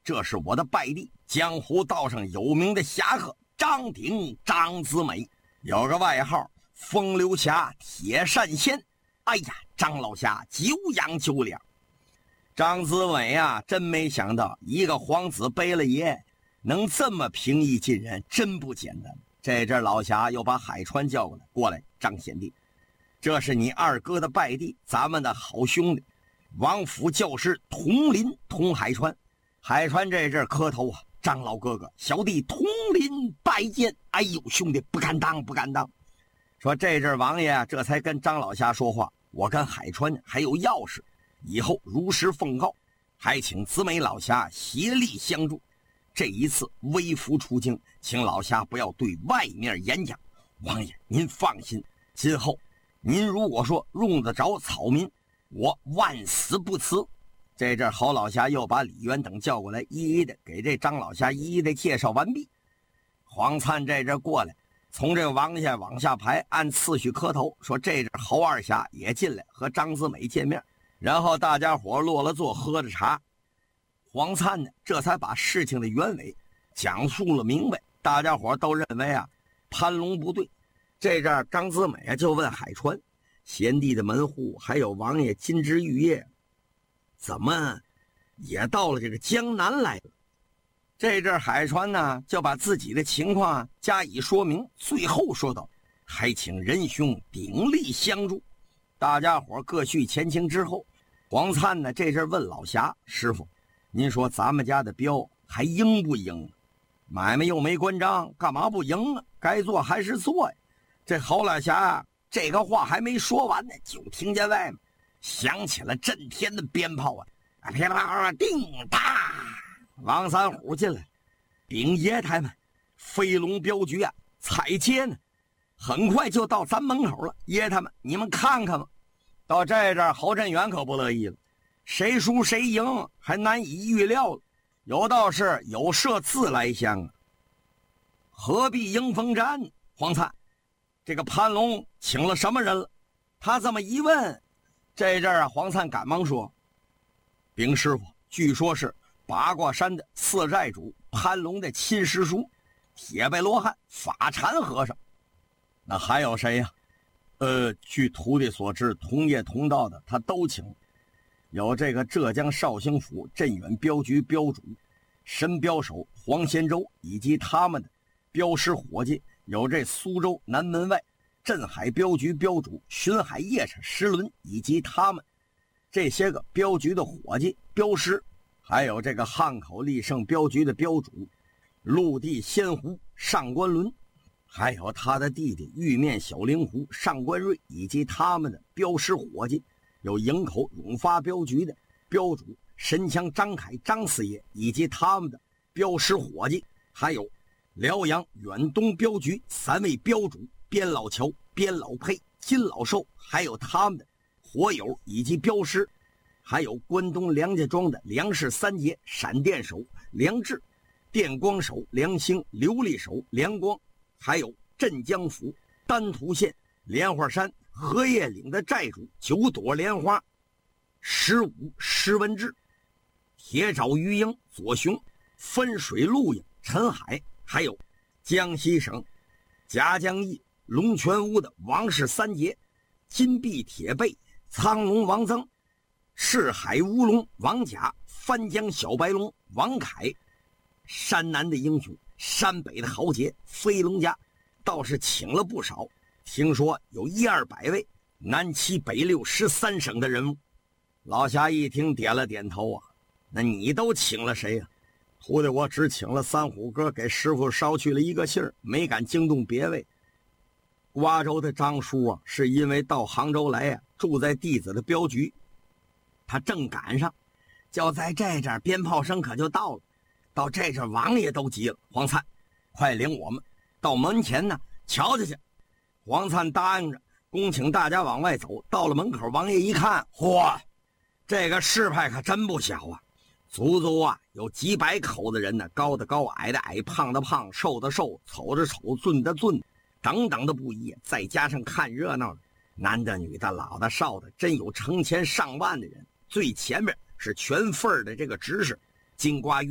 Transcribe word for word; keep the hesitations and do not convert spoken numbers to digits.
这是我的拜弟，江湖道上有名的侠客张鼎张子美，有个外号风流侠铁扇仙。哎呀，张老侠久仰久仰。张子美啊，真没想到一个皇子背了爷能这么平易近人，真不简单。这阵老侠又把海川叫过来，过来，张贤弟，这是你二哥的拜弟，咱们的好兄弟王府教师佟林佟海川。海川这阵磕头啊，张老哥哥，小弟佟林拜见。哎呦，兄弟不敢当不敢当。说这阵王爷这才跟张老侠说话，我跟海川还有要事，以后如实奉告，还请子美老侠协力相助。这一次微服出京，请老侠不要对外面演讲。王爷您放心，今后您如果说用得着草民，我万死不辞。这阵郝老侠又把李渊等叫过来，一一的给这张老侠一一的介绍完毕。黄灿这阵过来，从这个王爷往下排，按次序磕头，说这阵郝二侠也进来和张子美见面，然后大家伙落了座，喝着茶。黄灿呢，这才把事情的原委讲述了明白。大家伙都认为啊，潘龙不对。这阵张子美啊就问海川，贤弟的门户还有王爷金枝玉叶怎么也到了这个江南来了？这阵海川呢就把自己的情况加以说明，最后说道，还请仁兄鼎力相助。大家伙各叙前情之后，黄灿呢这阵问老侠，师傅您说咱们家的镖还应不应？买卖又没关张，干嘛不赢啊？该做还是做呀。这郝老侠这个话还没说完呢，就听见外面响起了震天的鞭炮啊！噼里啪啦，叮当！王三虎进来，禀爷台们，飞龙镖局啊，彩街呢，很快就到咱门口了。爷台们，你们看看吧。到这阵，郝振元可不乐意了，谁输谁赢还难以预料了。有道是有麝自来香啊，何必迎风战？黄灿，这个潘龙请了什么人了？他这么一问，这阵啊，黄灿赶忙说：“禀师傅，据说是八卦山的四寨主潘龙的亲师叔铁背罗汉法禅和尚。那还有谁呀、啊？呃，据徒弟所知，同业同道的他都请。有这个浙江绍兴府镇远镖局镖主神镖手黄贤洲，以及他们的镖师伙计，有这苏州南门外镇海镖局镖主巡海夜叉石轮，以及他们这些个镖局的伙计镖师，还有这个汉口立盛镖局的镖主陆地仙狐上官伦，还有他的弟弟玉面小灵狐上官瑞，以及他们的镖师伙计，有营口永发镖局的镖主神枪张凯张四爷，以及他们的镖师伙计，还有辽阳远东镖局三位镖主边老乔、边老沛、金老寿，还有他们的伙友以及镖师，还有关东梁家庄的梁氏三杰闪电手梁志、电光手梁兴、琉璃手梁光，还有镇江府丹徒县莲花山荷叶岭的寨主九朵莲花十五施文志、铁爪鱼鹰左雄、分水陆影陈海，还有江西省夹江驿龙泉屋的王氏三杰金臂铁背苍龙王增、赤海乌龙王甲、翻江小白龙王凯，山南的英雄山北的豪杰飞龙家倒是请了不少，听说有一二百位南七北六十三省的人物。老侠一听点了点头啊，那你都请了谁呀、啊？徒弟我只请了三虎哥给师傅捎去了一个信儿，没敢惊动别位。瓜州的张叔啊，是因为到杭州来呀、啊，住在弟子的镖局，他正赶上，就在这阵鞭炮声可就到了。到这阵王爷都急了，黄灿，快领我们到门前呢瞧瞧去。黄灿答应着，恭请大家往外走。到了门口，王爷一看，嚯，这个势派可真不小啊！足足啊有几百口的人呢，高的高，矮的矮，胖的胖，瘦的瘦，丑的丑，俊的俊，等等的不一，再加上看热闹的男的女的老的少的，真有成千上万的人。最前面是全份的这个执事金瓜玉